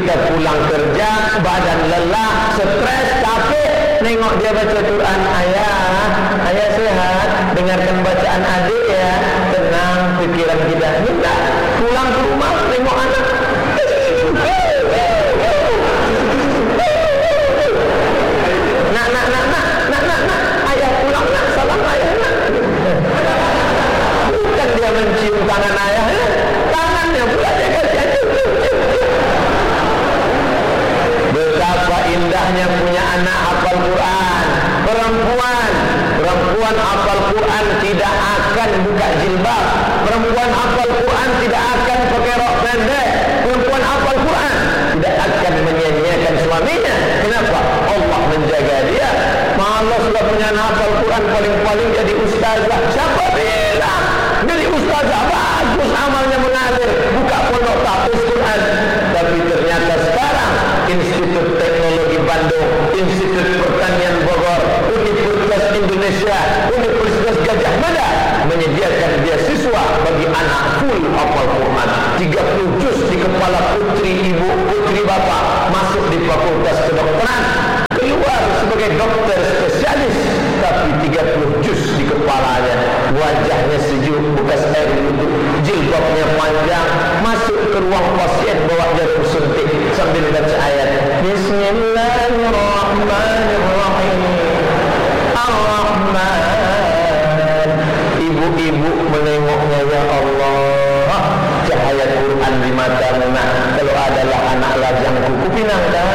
ketika pulang kerja, badan lelah, stres, capek, nengok dia baca Quran. Ayah sehat, dengarkan bacaan adik ya, tenang pikiran kita. Enggak, pulang ke rumah, nengok anak, nak, ayah pulang nak, salam ayah nak. Bukan dia mencium tangan ayah, tangannya pula dia kasih. Betapa indahnya punya anak hafal Quran. Perempuan hafal Quran tidak akan buka jilbab. Perempuan hafal Quran tidak akan pakai rok pendek. Perempuan hafal Quran tidak akan menyia-nyiakan suaminya. Kenapa? Allah menjaga dia. Malas sudah punya anak hafal Quran, paling-paling jadi ustazah. Siapa bilang jadi ustazah bagus amalnya mengalir, buka pondok tahfiz Quran? Tapi ternyata sekarang Institut Teknologi Bandung, Institut Pertanian Bogor, Universitas Indonesia, Universitas Gajah Mada menyediakan beasiswa bagi anak full hafal Quran. 30 juz di kepala putri ibu, putri bapak, masuk di fakultas kedokteran, keluar sebagai dokter spesialis, tapi 30 juz di kepalanya. Wajahnya sejuk, bekas air wudhu, jilbabnya panjang, masuk ke ruang pasien bawa jarum suntik sambil baca ayat Bismillahirrahmanirrahim Ar-Rahman. Ibu-ibu menengoknya, ya Allah, cahaya Quran di mata. Kalau adalah anak lajang kuku pinang dah.